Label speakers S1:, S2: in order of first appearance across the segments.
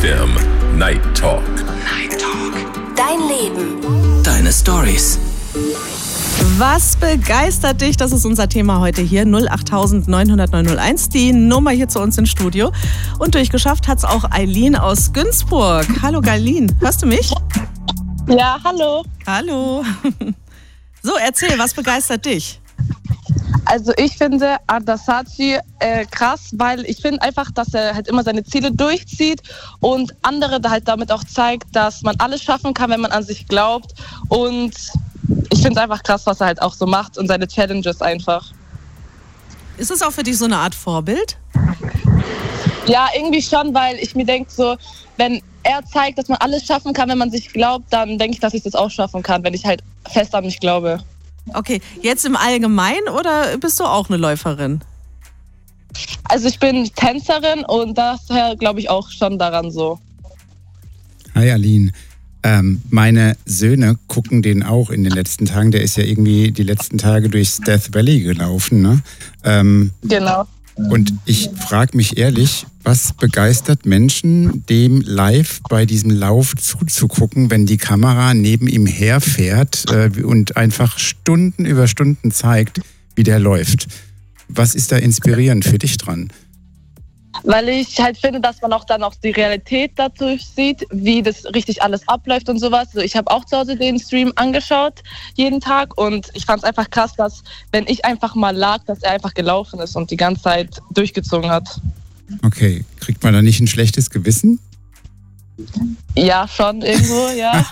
S1: FM Night Talk.
S2: Night Talk. Dein Leben.
S3: Deine Storys.
S4: Was begeistert dich? Das ist unser Thema heute hier. 08000 900 901, die Nummer hier zu uns ins Studio. Und durchgeschafft hat es auch Eileen aus Günzburg. Hallo Eileen, hörst du mich?
S5: Ja, hallo.
S4: Hallo. So, erzähl, was begeistert dich?
S5: Also ich finde Adasachi krass, weil ich finde einfach, dass er halt immer seine Ziele durchzieht und andere halt damit auch zeigt, dass man alles schaffen kann, wenn man an sich glaubt. Und ich finde es einfach krass, was er halt auch so macht und seine Challenges einfach.
S4: Ist es auch für dich so eine Art Vorbild?
S5: Ja, irgendwie schon, weil ich mir denke so, wenn er zeigt, dass man alles schaffen kann, wenn man sich glaubt, dann denke ich, dass ich das auch schaffen kann, wenn ich halt fest an mich glaube.
S4: Okay, jetzt im Allgemeinen oder bist du auch eine Läuferin?
S5: Also ich bin Tänzerin und daher glaube ich auch schon daran so.
S6: Hi Aline. Meine Söhne gucken den auch in den letzten Tagen. Der ist ja irgendwie die letzten Tage durchs Death Valley gelaufen, ne?
S5: Genau.
S6: Und ich frage mich ehrlich, was begeistert Menschen, dem live bei diesem Lauf zuzugucken, wenn die Kamera neben ihm herfährt und einfach Stunden über Stunden zeigt, wie der läuft? Was ist da inspirierend für dich dran?
S5: Weil ich halt finde, dass man auch dann auch die Realität dadurch sieht, wie das richtig alles abläuft und sowas. Also ich habe auch zu Hause den Stream angeschaut, jeden Tag. Und ich fand es einfach krass, dass, wenn ich einfach mal lag, dass er einfach gelaufen ist und die ganze Zeit durchgezogen hat.
S6: Okay, kriegt man da nicht ein schlechtes Gewissen?
S5: Ja, schon irgendwo, ja.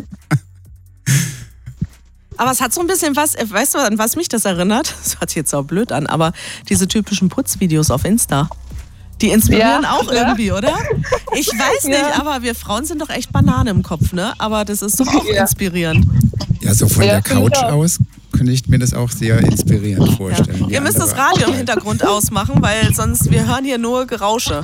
S4: Aber es hat so ein bisschen was, weißt du, an was mich das erinnert? Das hört sich jetzt auch blöd an, aber diese typischen Putzvideos auf Insta. Die inspirieren auch irgendwie, oder? Ich weiß nicht, aber wir Frauen sind doch echt Banane im Kopf, ne? Aber das ist doch auch inspirierend.
S6: Ja, so von der Couch aus könnte ich mir das auch sehr inspirierend vorstellen.
S4: Ja. Ihr müsst das Radio im Hintergrund ausmachen, weil sonst, wir hören hier nur Gerausche.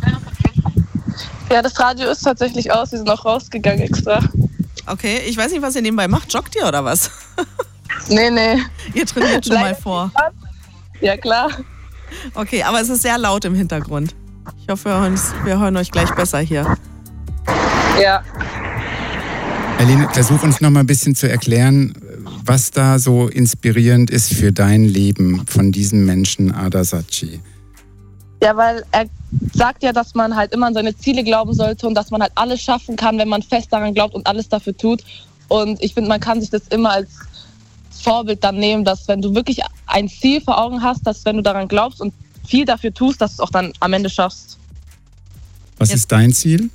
S5: Ja, das Radio ist tatsächlich aus, wir sind auch rausgegangen extra.
S4: Okay, ich weiß nicht, was ihr nebenbei macht. Joggt ihr oder was?
S5: Nee.
S4: Ihr trainiert schon mal vor.
S5: Ja, klar.
S4: Okay, aber es ist sehr laut im Hintergrund. Ich hoffe, wir hören euch gleich besser hier.
S5: Ja.
S6: Aline, versuch uns noch mal ein bisschen zu erklären, was da so inspirierend ist für dein Leben von diesem Menschen Adasachi.
S5: Ja, weil er sagt ja, dass man halt immer an seine Ziele glauben sollte und dass man halt alles schaffen kann, wenn man fest daran glaubt und alles dafür tut. Und ich finde, man kann sich das immer als Vorbild dann nehmen, dass wenn du wirklich ein Ziel vor Augen hast, dass wenn du daran glaubst und viel dafür tust, dass du es auch dann am Ende schaffst.
S6: Was ist dein Ziel?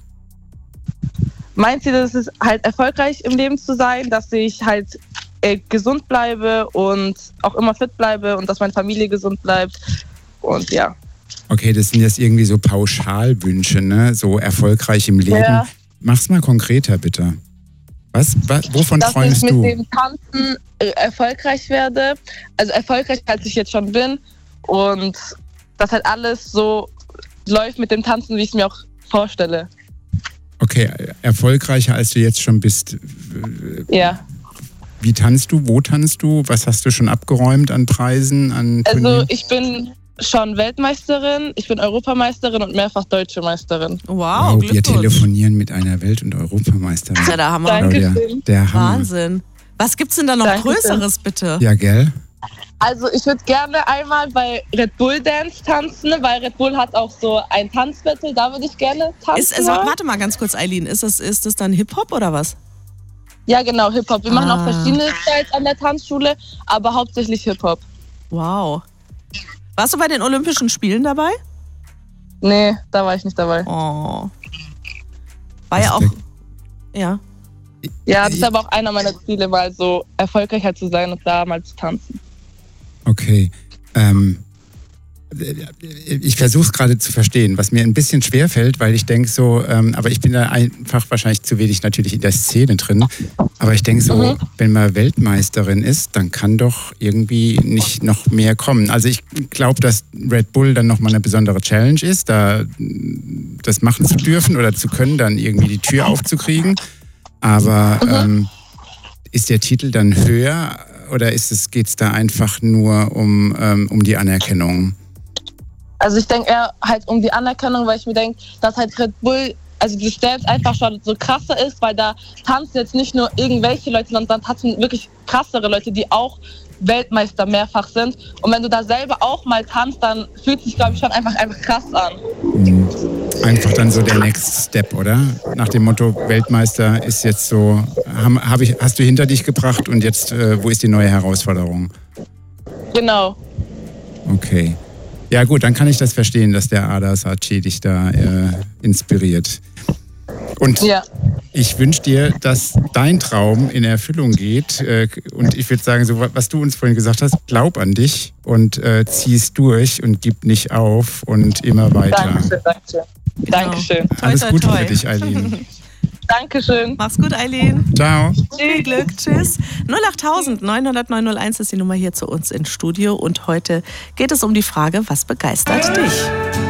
S5: Mein Ziel ist es halt, erfolgreich im Leben zu sein, dass ich halt gesund bleibe und auch immer fit bleibe und dass meine Familie gesund bleibt und ja. Okay,
S6: das sind jetzt irgendwie so Pauschalwünsche, ne? So erfolgreich im Leben. Ja. Mach's mal konkreter, bitte. Wovon träumst du?
S5: Dass ich mit dem Tanzen erfolgreich werde, also erfolgreich, als ich jetzt schon bin und dass halt alles so läuft mit dem Tanzen, wie ich es mir auch vorstelle.
S6: Okay, erfolgreicher als du jetzt schon bist.
S5: Ja.
S6: Wie tanzt du? Wo tanzt du? Was hast du schon abgeräumt an Preisen?
S5: Also ich bin schon Weltmeisterin, ich bin Europameisterin und mehrfach deutsche Meisterin.
S4: Wow,
S6: wir telefonieren mit einer Welt- und Europameisterin.
S4: Ja, der Hammer.
S6: Der Hammer.
S4: Wahnsinn. Was gibt's denn da noch Größeres, bitte?
S6: Ja, gell?
S5: Also ich würde gerne einmal bei Red Bull Dance tanzen, weil Red Bull hat auch so ein Tanzbattle, da würde ich gerne tanzen.
S4: Warte mal ganz kurz, Eileen, ist das dann Hip-Hop oder was?
S5: Ja, genau, Hip-Hop. Wir machen auch verschiedene Styles an der Tanzschule, aber hauptsächlich Hip-Hop.
S4: Wow. Warst du bei den Olympischen Spielen dabei?
S5: Nee, da war ich nicht dabei.
S4: Oh. War ja auch... Ja.
S5: Ja, das ist aber auch einer meiner Ziele, mal so erfolgreicher zu sein und da mal zu tanzen.
S6: Okay. Ich versuche es gerade zu verstehen, was mir ein bisschen schwerfällt, weil ich denke so, aber ich bin da einfach wahrscheinlich zu wenig natürlich in der Szene drin, aber ich denke so, wenn man Weltmeisterin ist, dann kann doch irgendwie nicht noch mehr kommen. Also ich glaube, dass Red Bull dann nochmal eine besondere Challenge ist, da das machen zu dürfen oder zu können, dann irgendwie die Tür aufzukriegen, aber ist der Titel dann höher? Oder geht es da einfach nur um die Anerkennung?
S5: Also ich denke eher halt um die Anerkennung, weil ich mir denke, dass halt Red Bull also das Dance einfach schon so krasser ist, weil da tanzen jetzt nicht nur irgendwelche Leute, sondern tanzen wirklich krassere Leute, die auch Weltmeister mehrfach sind. Und wenn du da selber auch mal tanzt, dann fühlt es sich, glaube ich, schon einfach krass an.
S6: Einfach dann so der Next Step, oder? Nach dem Motto, Weltmeister ist jetzt so, hast du hinter dich gebracht und jetzt, wo ist die neue Herausforderung?
S5: Genau.
S6: Okay. Ja gut, dann kann ich das verstehen, dass der Ada Saatchi dich da inspiriert. Und ich wünsche dir, dass dein Traum in Erfüllung geht. Und ich würde sagen, so was du uns vorhin gesagt hast, glaub an dich und zieh es durch und gib nicht auf und immer weiter.
S5: Dankeschön. Genau. Dankeschön.
S6: Alles Gute für dich, Eileen.
S5: Dankeschön.
S4: Mach's gut, Eileen.
S6: Ciao.
S4: Viel Glück. Tschüss. 08000 900 901 ist die Nummer hier zu uns ins Studio. Und heute geht es um die Frage, was begeistert dich?